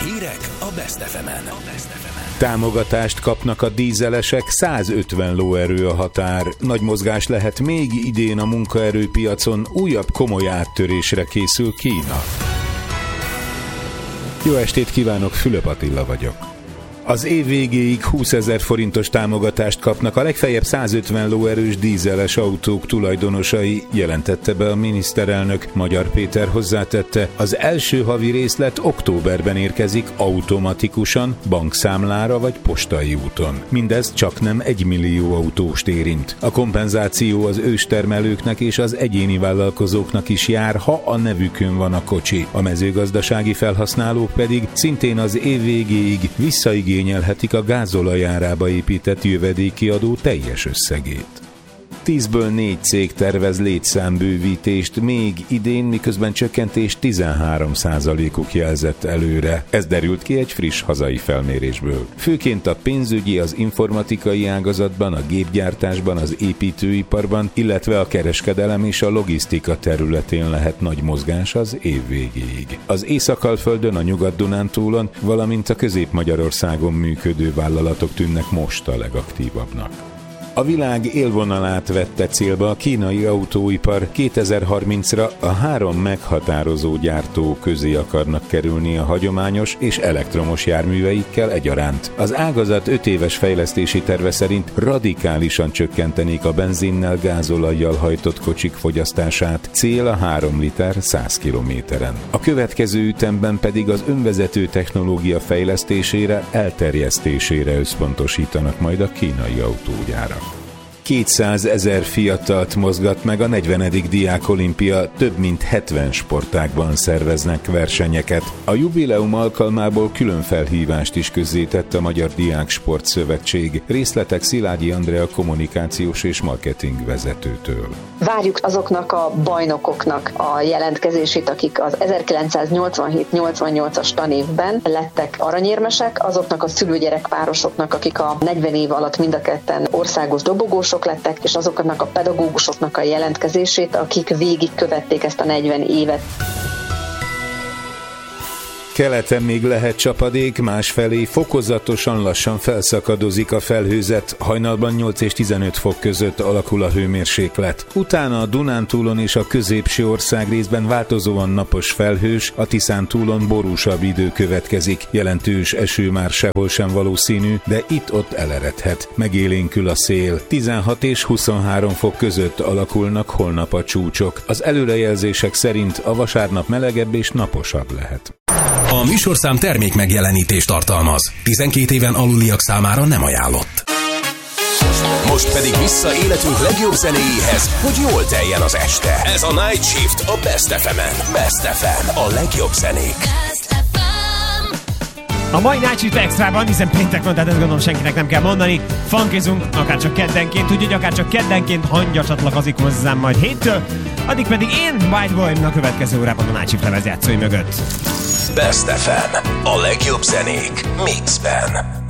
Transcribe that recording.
Hírek a Best FM-en. Támogatást kapnak a dízelesek, 150 lóerő a határ. Nagy mozgás lehet még idén a munkaerőpiacon, újabb komoly áttörésre készül Kína. Jó estét kívánok, Fülöp Attila vagyok. Az év végéig 20 000 forintos támogatást kapnak a legfeljebb 150 lóerős dízeles autók tulajdonosai, jelentette be a miniszterelnök. Magyar Péter hozzátette, az első havi részlet októberben érkezik automatikusan, bankszámlára vagy postai úton. Mindez csaknem 1 millió autóst érint. A kompenzáció az őstermelőknek és az egyéni vállalkozóknak is jár, ha a nevükön van a kocsi. A mezőgazdasági felhasználók pedig szintén az év végéig visszaigényelhetik a gázolajárába épített jövedéki adó teljes összegét. 10-ből 4 cég tervez létszámbővítést még idén, miközben csökkentés 13%-uk jelzett előre. Ez derült ki egy friss hazai felmérésből. Főként a pénzügyi, az informatikai ágazatban, a gépgyártásban, az építőiparban, illetve a kereskedelem és a logisztika területén lehet nagy mozgás az év végéig. Az Észak-Alföldön, a Nyugat-Dunántúlon, valamint a Közép-Magyarországon működő vállalatok tűnnek most a legaktívabbnak. A világ élvonalát vette célba a kínai autóipar. 2030-ra a 3 meghatározó gyártó közé akarnak kerülni a hagyományos és elektromos járműveikkel egyaránt. Az ágazat 5 éves fejlesztési terve szerint radikálisan csökkentenék a benzinnel, gázolajjal hajtott kocsik fogyasztását, cél a 3 liter 100 kilométeren. A következő ütemben pedig az önvezető technológia fejlesztésére, elterjesztésére összpontosítanak majd a kínai autógyárak. 200 000 fiatalt mozgat meg a 40. Diákolimpia, több mint 70 sportágban szerveznek versenyeket. A jubileum alkalmából külön felhívást is közzétett a Magyar Diáksport Szövetség. Részletek Szilágyi Andrea kommunikációs és marketing vezetőtől. Várjuk azoknak a bajnokoknak a jelentkezését, akik az 1987-88-as tanévben lettek aranyérmesek, azoknak a szülőgyerek párosoknak, akik a 40 év alatt mind a ketten országos dobogós lettek, és azoknak a pedagógusoknak a jelentkezését, akik végigkövették ezt a 40 évet. Keleten még lehet csapadék, másfelé fokozatosan lassan felszakadozik a felhőzet, hajnalban 8 és 15 fok között alakul a hőmérséklet. Utána a Dunántúlon és a középső országrészben változóan napos felhős, a Tiszántúlon borúsabb idő következik. Jelentős eső már sehol sem valószínű, de itt-ott eleredhet. Megélénkül a szél. 16 és 23 fok között alakulnak holnap a csúcsok. Az előrejelzések szerint a vasárnap melegebb és naposabb lehet. A műsorszám termék megjelenítést tartalmaz. 12 éven aluliak számára nem ajánlott. Most pedig vissza életünk legjobb zenéjéhez, hogy jól teljen az este. Ez a Night Shift a Best FM-en. Best FM, a legjobb zenék. A mai Night Shift Extrában, hiszen péntek van, tehát ezt gondolom senkinek nem kell mondani, funkizunk, akárcsak keddenként, úgyhogy akárcsak keddenként hangya csatlakozik hozzám majd 7-től, addig pedig én, White Boy, a következő órában a Night Shift lemezjátszói mögött. Best FM, a legjobb zenék mixben.